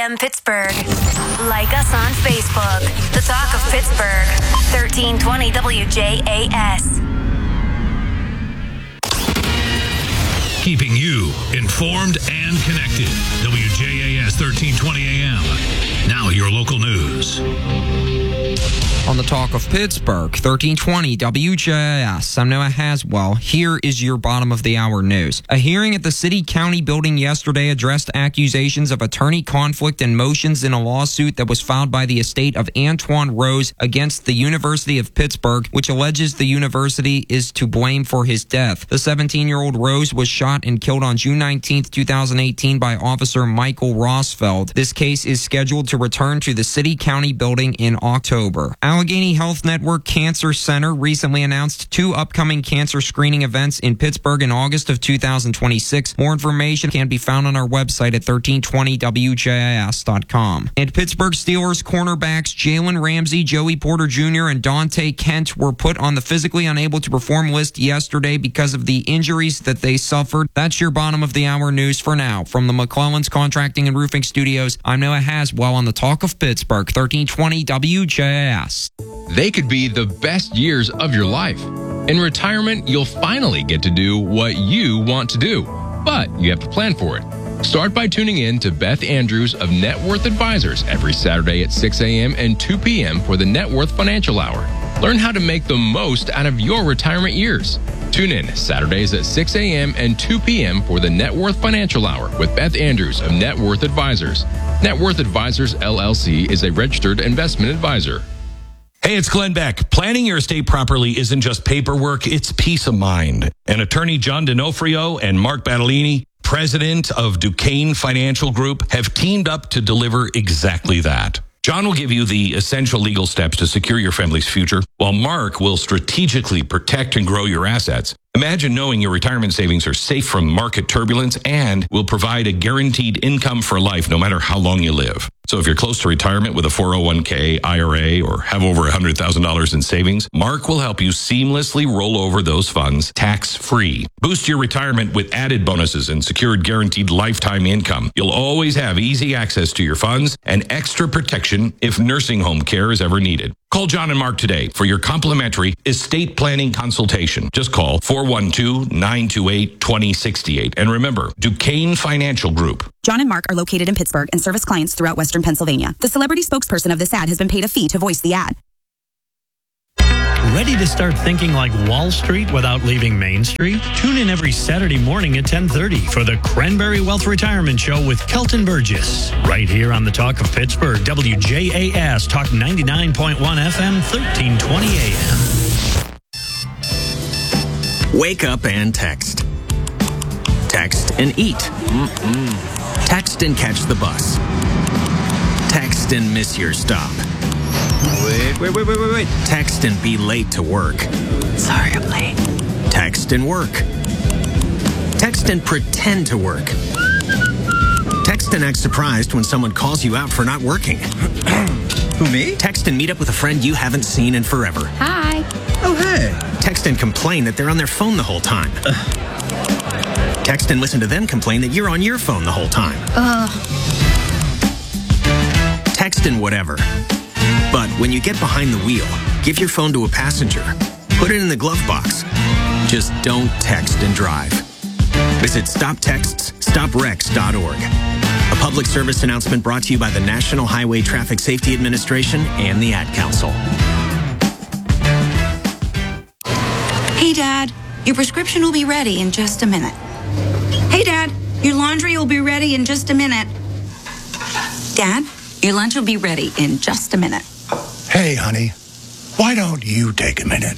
a.m. Pittsburgh. Like us on Facebook. The Talk of Pittsburgh. 1320 WJAS. Keeping you informed and connected. WJAS 1320 AM. Now your local news. On the Talk of Pittsburgh, 1320 WJAS. I'm Noah Haswell. Here is your bottom of the hour news. A hearing at the City-County building yesterday addressed accusations of attorney conflict and motions in a lawsuit that was filed by the estate of Antoine Rose against the University of Pittsburgh, which alleges the university is to blame for his death. The 17-year-old Rose was shot and killed on June 19, 2018 by Officer Michael Rosfeld. This case is scheduled to return to the City-County building in October. Allegheny Health Network Cancer Center recently announced 2 upcoming cancer screening events in Pittsburgh in August of 2026. More information can be found on our website at 1320wjis.com. And Pittsburgh Steelers cornerbacks Jalen Ramsey, Joey Porter Jr., and Dante Kent were put on the physically unable to perform list yesterday because of the injuries that they suffered. That's your bottom of the hour news for now. From the McClellan's Contracting and Roofing Studios, I'm Noah Haswell on the Talk of Pittsburgh, 1320 WJS. They could be the best years of your life. In retirement, you'll finally get to do what you want to do, but you have to plan for it. Start by tuning in to Beth Andrews of Net Worth Advisors every Saturday at 6 a.m. and 2 p.m. for the Net Worth Financial Hour. Learn how to make the most out of your retirement years. Tune in Saturdays at 6 a.m. and 2 p.m. for the Net Worth Financial Hour with Beth Andrews of Net Worth Advisors. Net Worth Advisors, LLC is a registered investment advisor. Hey, it's Glenn Beck. Planning your estate properly isn't just paperwork, it's peace of mind. And attorney John D'Onofrio and Mark Battolini, president of Duquesne Financial Group, have teamed up to deliver exactly that. John will give you the essential legal steps to secure your family's future, while Mark will strategically protect and grow your assets. Imagine knowing your retirement savings are safe from market turbulence and will provide a guaranteed income for life no matter how long you live. So if you're close to retirement with a 401k, IRA, or have over $100,000 in savings, Mark will help you seamlessly roll over those funds tax-free. Boost your retirement with added bonuses and secured guaranteed lifetime income. You'll always have easy access to your funds and extra protection if nursing home care is ever needed. Call John and Mark today for your complimentary estate planning consultation. Just call 412-928-2068. And remember, Duquesne Financial Group. John and Mark are located in Pittsburgh and service clients throughout Western Pennsylvania. The celebrity spokesperson of this ad has been paid a fee to voice the ad. Ready to start thinking like Wall Street without leaving Main Street? Tune in every Saturday morning at 10:30 for the Cranberry Wealth Retirement Show with Kelton Burgess. Right here on the Talk of Pittsburgh, WJAS Talk 99.1 FM, 1320 AM. Wake up and text. Text and eat. Text and catch the bus. Text and miss your stop. Wait. Text and be late to work. Sorry, I'm late. Text and work. Text and pretend to work. Text and act surprised when someone calls you out for not working. Who, me? Text and meet up with a friend you haven't seen in forever. Hi. Oh, hey. Text and complain that they're on their phone the whole time. Text and listen to them complain that you're on your phone the whole time. Text and whatever. But when you get behind the wheel, give your phone to a passenger. Put it in the glove box. Just don't text and drive. Visit StopTextsStopWrecks.org. A public service announcement brought to you by the National Highway Traffic Safety Administration and the Ad Council. Hey, Dad, your prescription will be ready in just a minute. Hey, Dad, your laundry will be ready in just a minute. Dad, your lunch will be ready in just a minute. Hey, honey, why don't you take a minute?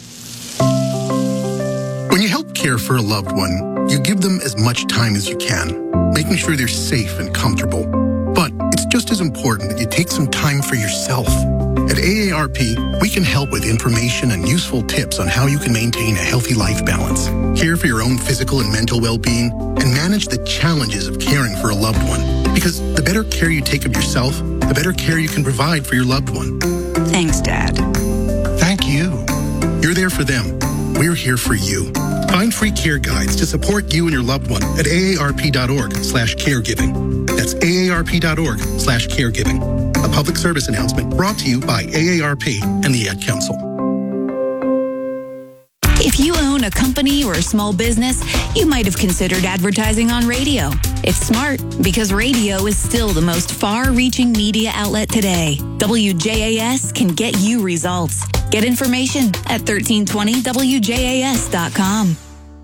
When you help care for a loved one, you give them as much time as you can, making sure they're safe and comfortable. But it's just as important that you take some time for yourself. At AARP, we can help with information and useful tips on how you can maintain a healthy life balance, care for your own physical and mental well-being, and manage the challenges of caring for a loved one. Because the better care you take of yourself, the better care you can provide for your loved one. Thanks, Dad. Thank you. You're there for them. We're here for you. Find free care guides to support you and your loved one at aarp.org/caregiving. That's That's aarp.org/caregiving. A public service announcement brought to you by AARP and the Ad Council. If you own a company or a small business, you might have considered advertising on radio. It's smart because radio is still the most far-reaching media outlet today. WJAS can get you results. Get information at 1320wjas.com.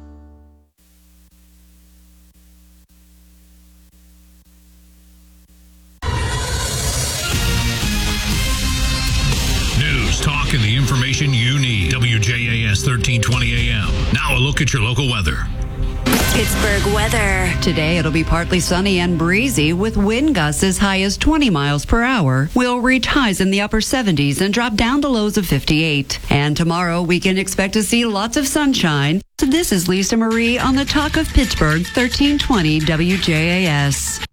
News, talk, and the information you need. WJAS 1320 AM. Now a look at your local weather. Pittsburgh weather. Today it'll be partly sunny and breezy with wind gusts as high as 20 miles per hour. We'll reach highs in the upper 70s and drop down to lows of 58. And tomorrow we can expect to see lots of sunshine. So this is Lisa Marie on the Talk of Pittsburgh, 1320 WJAS.